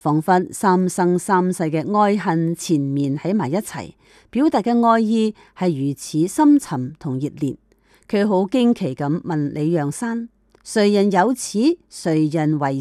仿佛三生三世嘅愛恨纏綿喺埋一齊，表達嘅愛意係如此深沉同熱烈。佢好驚奇咁問李陽山：誰人有此？誰人為